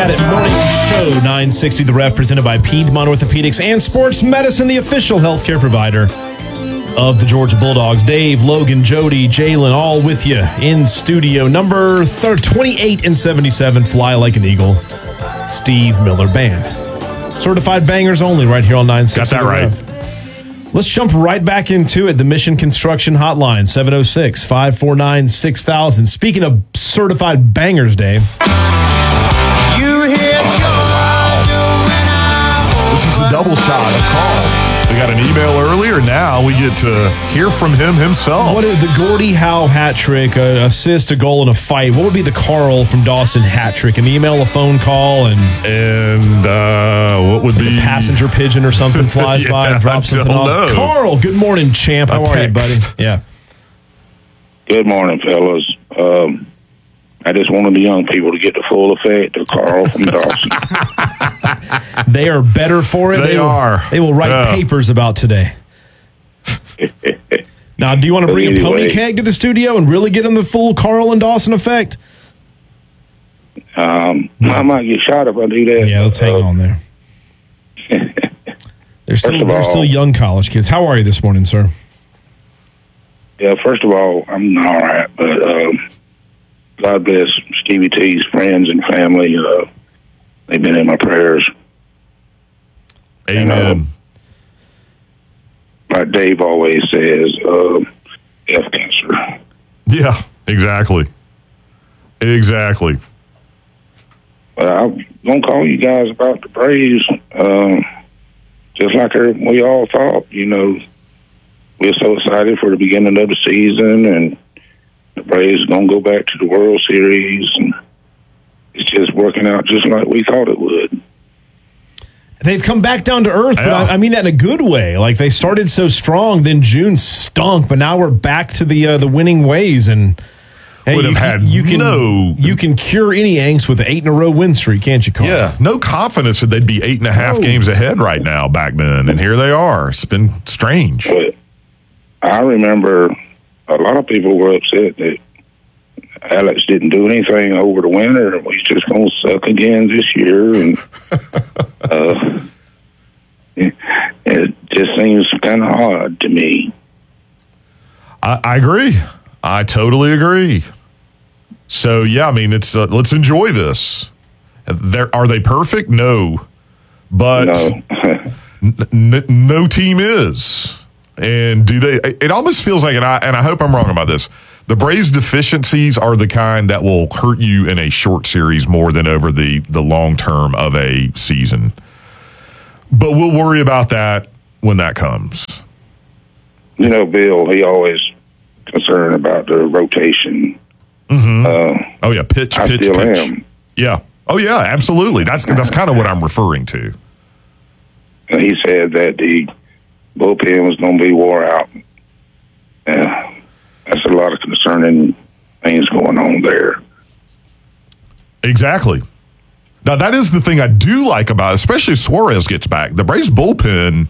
at it. Morning Show 960 The Ref, presented by Piedmont Orthopedics and Sports Medicine, the official healthcare provider of the Georgia Bulldogs. Dave, Logan, Jody, Jalen, all with you in studio. Number 28 and 77, Fly Like an Eagle, Steve Miller Band. Certified bangers only right here on 960. Got that right. Let's jump right back into it. The Mission Construction Hotline, 706-549-6000. Speaking of certified bangers, Dave. This is a double shot of Carl. We got an email earlier. Now we get to hear from him himself. What is the Gordie Howe hat trick, assist, a goal, and a fight? What would be the Carl from Dawson hat trick? An email, a phone call, and what would be a passenger pigeon or something flies by and drops something off? Know. Carl, good morning, champ. How are you, buddy? Yeah. Good morning, fellas. I just wanted the young people to get the full effect of Carl from Dawson. They are better for it. They are. They will write papers about today. Now, do you want to bring a pony keg to the studio and really get in the full Carl and Dawson effect? I might get shot if I do that. Yeah, let's hang on there. They're still young college kids. How are you this morning, sir? Yeah, first of all, I'm all right, but God bless Stevie T's friends and family. They've been in my prayers. Amen. And, like Dave always says, F cancer. Yeah, exactly. Exactly. I'm going to call you guys about the Braves. Just like we all thought, we're so excited for the beginning of the season, and the Braves are going to go back to the World Series, and it's just working out just like we thought it would. They've come back down to earth, but I mean that in a good way. Like, they started so strong, then June stunk, but now we're back to the winning ways, and hey, you can cure any angst with an 8-in-a-row win streak, can't you, Carl? Yeah, no confidence that they'd be 8.5 games ahead right now back then, and here they are. It's been strange. But I remember a lot of people were upset that Alex didn't do anything over the winter, and we're just going to suck again this year. And it just seems kind of odd to me. I agree. I totally agree. So, yeah, I mean, it's let's enjoy this. Are they perfect? No. But no team is. And do they? It almost feels like, and I hope I'm wrong about this, the Braves' deficiencies are the kind that will hurt you in a short series more than over the long term of a season. But we'll worry about that when that comes. Bill, he always concerned about the rotation. Mm-hmm. Pitch. Am. Yeah. Oh, yeah, absolutely. That's kind of what I'm referring to. And he said that the bullpen was going to be wore out. Yeah, that's a lot of concerning things going on there. Exactly. Now, that is the thing I do like about it, especially if Suarez gets back. The Braves bullpen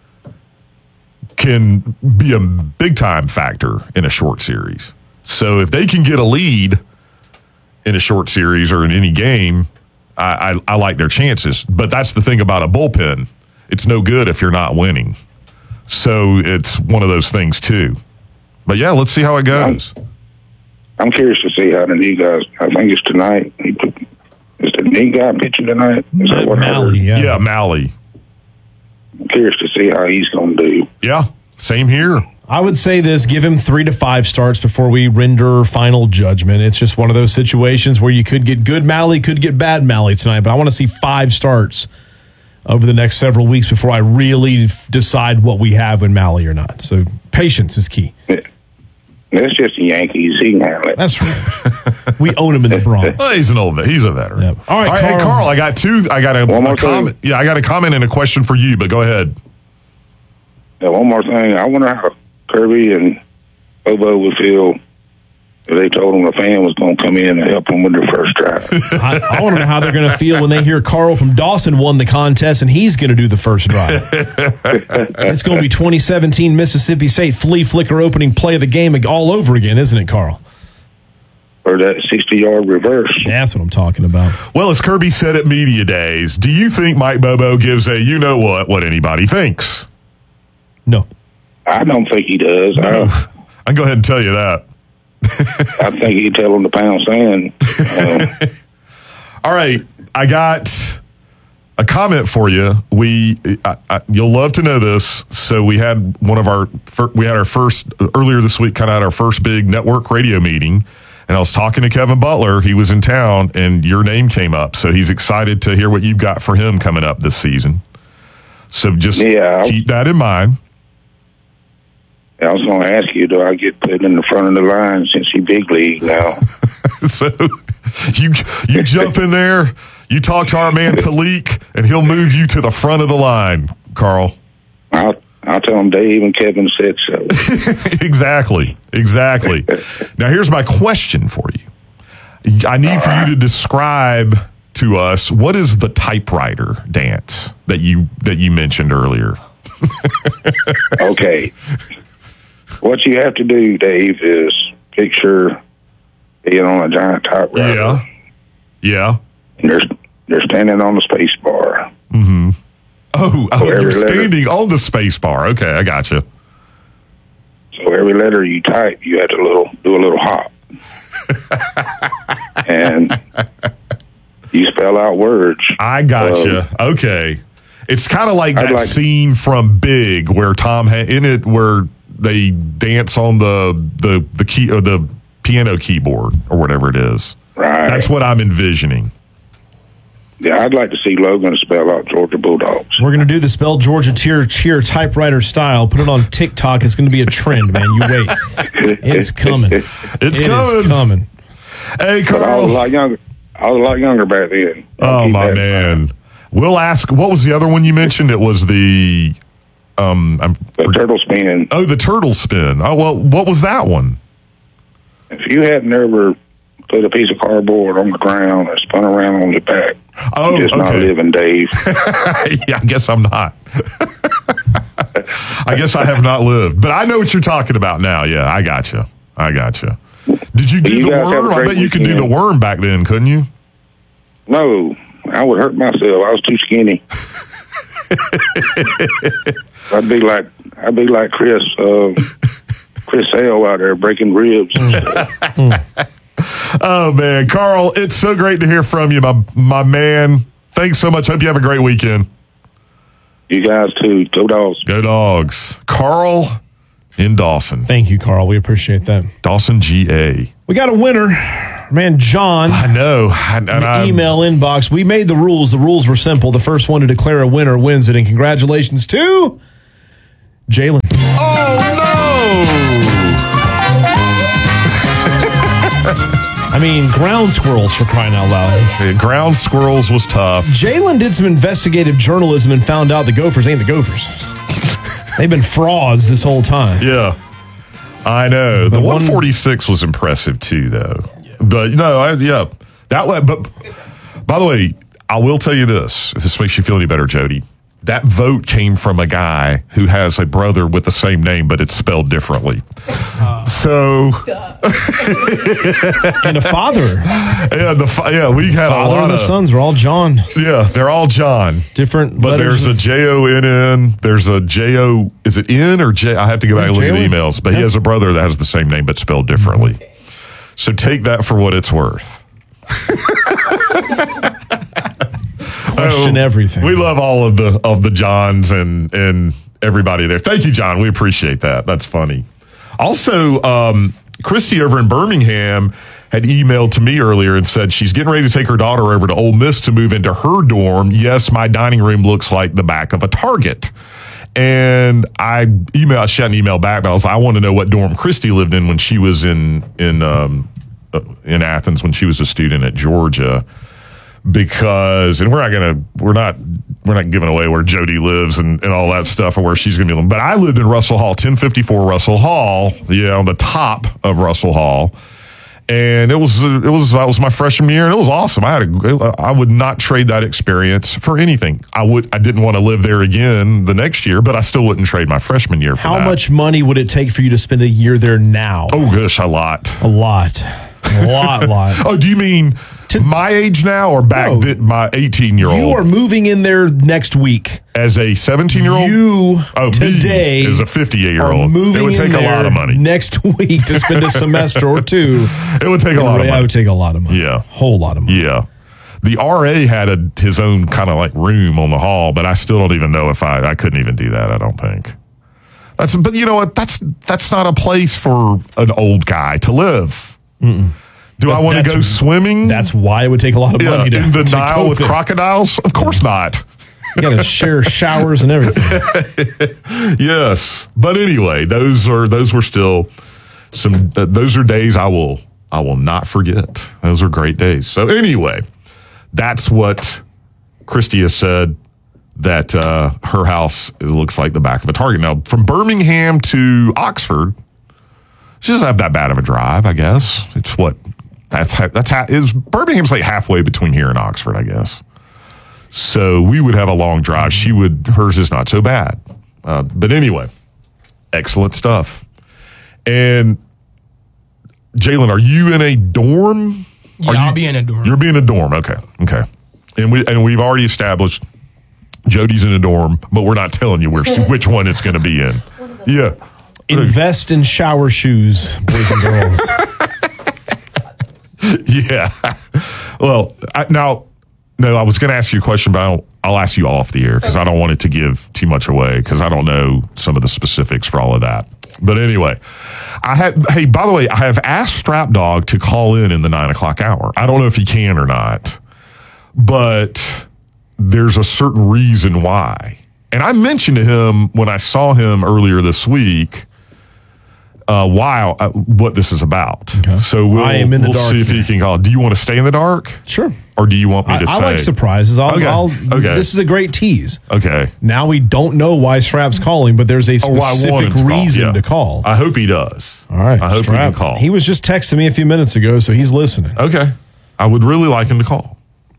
can be a big-time factor in a short series. So if they can get a lead in a short series or in any game, I like their chances. But that's the thing about a bullpen. It's no good if you're not winning. So it's one of those things, too. But, yeah, let's see how it goes. I'm curious to see how the new guys, I think it's tonight. Is the new guy pitching tonight? Is that what Malley, yeah, Malley. I'm curious to see how he's going to do. Yeah, same here. I would say this, give him 3 to 5 starts before we render final judgment. It's just one of those situations where you could get good Malley, could get bad Malley tonight, but I want to see 5 starts over the next several weeks before I really decide what we have in Malley or not. So patience is key. That's just the Yankees. He can handle it. That's right. We own him in the Bronx. Well, he's a veteran. Yep. All right, Carl. Hey, Carl, I got a comment. Yeah, I got a comment and a question for you, but go ahead. Yeah, one more thing. I wonder how Kirby and Bobo would feel if they told them a fan was going to come in and help them with their first drive. I want to know how they're going to feel when they hear Carl from Dawson won the contest and he's going to do the first drive. It's going to be 2017 Mississippi State flea flicker opening play of the game all over again, isn't it, Carl? or that 60-yard reverse. That's what I'm talking about. Well, as Kirby said at Media Days, do you think Mike Bobo gives a what anybody thinks? No. I don't think he does. I can go ahead and tell you that. I think he'd tell him to pound sand. All right, I got a comment for you. You'll love to know this. So we had our first earlier this week, kind of had our first big network radio meeting, and I was talking to Kevin Butler. He was in town, and your name came up. So he's excited to hear what you've got for him coming up this season. So just keep that in mind. I was going to ask you, do I get put in the front of the line since you big league now? So you jump in there, you talk to our man Talik, and he'll move you to the front of the line, Carl. I'll tell him Dave and Kevin said so. Exactly. Now, here's my question for you. I need for you to describe to us, what is the typewriter dance that you mentioned earlier? Okay. What you have to do, Dave, is picture being on a giant typewriter. Yeah. And they're standing on the space bar. Mm-hmm. Oh, you're standing on the space bar. Okay, I got you. So every letter you type, you have to do a little hop. And you spell out words. I got you. Okay. It's kind of like that scene from Big where where they dance on the key or the piano keyboard or whatever it is. Right. That's what I'm envisioning. Yeah, I'd like to see Logan spell out Georgia Bulldogs. We're going to do the Spell Georgia Cheer typewriter style. Put it on TikTok. It's going to be a trend, man. You wait. It's coming. It's coming. Hey, Carl. I was a lot younger back then. Oh, my man. We'll ask, what was the other one you mentioned? It was the turtle spin. Oh, the turtle spin. Oh, well, what was that one? If you hadn't ever put a piece of cardboard on the ground and spun around on your back, you're just not living, Dave. Yeah, I guess I'm not. I guess I have not lived. But I know what you're talking about now. Yeah, I got you. Did you do the worm? I bet you could do the worm back then, couldn't you? No, I would hurt myself. I was too skinny. I'd be like Chris Hale out there breaking ribs. Oh man, Carl, it's so great to hear from you, my man. Thanks so much. Hope you have a great weekend. You guys too. Go Dogs. Go Dogs. Carl in Dawson. Thank you, Carl. We appreciate that. Dawson, GA. We got a winner. Man, John. I know. In the email inbox. We made the rules. The rules were simple. The first one to declare a winner wins it. And congratulations to Jalen. Oh, no. I mean, ground squirrels, for crying out loud. Yeah, ground squirrels was tough. Jalen did some investigative journalism and found out the Gophers ain't the Gophers. They've been frauds this whole time. Yeah, I know. The 146 was impressive too, though. Yeah. But But by the way, I will tell you this: if this makes you feel any better, Jody, that vote came from a guy who has a brother with the same name, but it's spelled differently. And a father. We had father a lot and the of sons are all John. Yeah, they're all John. Different, but there's a Jonn. There's a Jo. Is it N or J? I have to go back and look at the emails. But he has a brother that has the same name but spelled differently. So take that for what it's worth. Question everything. We love all of the Johns and everybody there. Thank you, John. We appreciate that. That's funny. Also, Christy over in Birmingham had emailed to me earlier and said she's getting ready to take her daughter over to Ole Miss to move into her dorm. Yes, my dining room looks like the back of a Target. And she hadn't emailed back, but I want to know what dorm Christy lived in when she was in Athens when she was a student at Georgia. Because, and we're not giving away where Jody lives and all that stuff or where she's going to be living. But I lived in Russell Hall, 1054 Russell Hall, on the top of Russell Hall. And that was my freshman year, and it was awesome. I would not trade that experience for anything. I didn't want to live there again the next year, but I still wouldn't trade my freshman year for that. How much money would it take for you to spend a year there now? Oh, gosh, a lot. A lot. A lot. Oh, do you mean my age now or back my 18-year-old? You are moving in there next week. As a 17-year-old? You today is a 58-year-old. Moving it would take a lot of money. Next week to spend a semester or two. It would take a lot of money. It would take a lot of money. Yeah. Whole lot of money. Yeah. The RA had his own kind of like room on the hall, but I still don't even know if I couldn't even do that, I don't think. But you know what? That's not a place for an old guy to live. Mm-mm. Do I want to go swimming? That's why it would take a lot of money to in the Nile with crocodiles? Of course not. You got to share showers and everything. Yes, but anyway, those were still some. Those are days I will not forget. Those are great days. So anyway, that's what Christy has said. That her house looks like the back of a Target. Now, from Birmingham to Oxford, she doesn't have that bad of a drive, I guess. It's what Birmingham's like halfway between here and Oxford, I guess. So we would have a long drive. Hers is not so bad. But anyway, excellent stuff. And Jalen, are you in a dorm? Yeah, I'll be in a dorm. You're being in a dorm. Okay. And we've already established Jody's in a dorm, but we're not telling you which one it's going to be in. Yeah. Invest in shower shoes, boys and girls. Yeah. Well, I was going to ask you a question, but I'll ask you off the air because I don't want it to give too much away because I don't know some of the specifics for all of that. But anyway, by the way, I have asked Strap Dog to call in the 9 o'clock hour. I don't know if he can or not, but there's a certain reason why. And I mentioned to him when I saw him earlier this week what this is about. Okay. So we'll see if he can call. Do you want to stay in the dark? Sure. Or do you want me to say? I like surprises. Okay. This is a great tease. Okay. Now we don't know why Strap's calling, but there's a specific reason to call. I hope he does. All right. I hope he can call. He was just texting me a few minutes ago, so he's listening. Okay. I would really like him to call.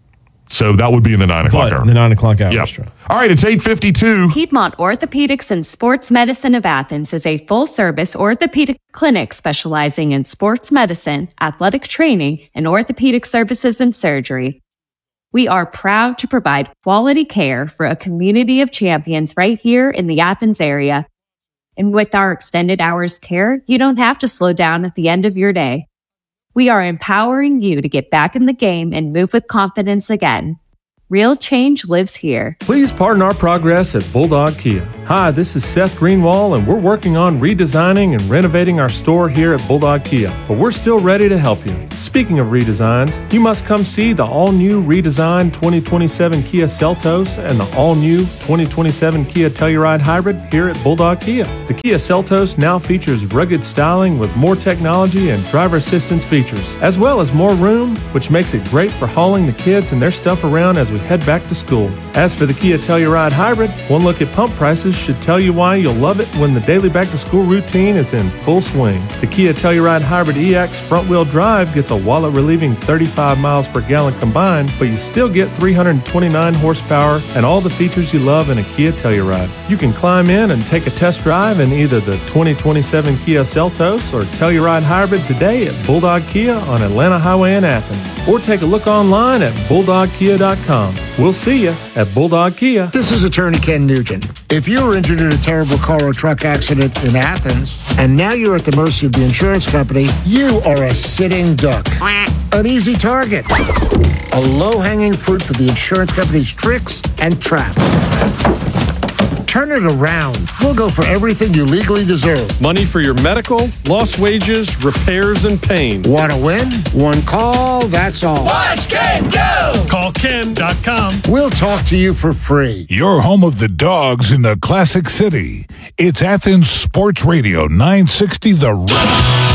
So that would be in the 9 o'clock hour. The 9 o'clock hour. Yep. All right, it's 8:52. Piedmont Orthopedics and Sports Medicine of Athens is a full-service orthopedic clinic specializing in sports medicine, athletic training, and orthopedic services and surgery. We are proud to provide quality care for a community of champions right here in the Athens area. And with our extended hours care, you don't have to slow down at the end of your day. We are empowering you to get back in the game and move with confidence again. Real change lives here. Please pardon our progress at Bulldog Kia. Hi, this is Seth Greenwall, and we're working on redesigning and renovating our store here at Bulldog Kia, but we're still ready to help you. Speaking of redesigns, you must come see the all-new redesigned 2027 Kia Seltos and the all-new 2027 Kia Telluride Hybrid here at Bulldog Kia. The Kia Seltos now features rugged styling with more technology and driver assistance features, as well as more room, which makes it great for hauling the kids and their stuff around as we head back to school. As for the Kia Telluride Hybrid, one look at pump prices should tell you why you'll love it when the daily back-to-school routine is in full swing. The Kia Telluride Hybrid EX front-wheel drive gets a wallet-relieving 35 miles per gallon combined, but you still get 329 horsepower and all the features you love in a Kia Telluride. You can climb in and take a test drive in either the 2027 Kia Seltos or Telluride Hybrid today at Bulldog Kia on Atlanta Highway in Athens, or take a look online at bulldogkia.com. We'll see you at Bulldog Kia. This is Attorney Ken Nugent. If you were injured in a terrible car or truck accident in Athens, and now you're at the mercy of the insurance company, you are a sitting duck. An easy target. A low-hanging fruit for the insurance company's tricks and traps. Turn it around. We'll go for everything you legally deserve. Money for your medical, lost wages, repairs, and pain. Want to win? One call, that's all. Watch Ken go! Call Ken.com. We'll talk to you for free. You're home of the Dogs in the Classic City. It's Athens Sports Radio 960 The Rush.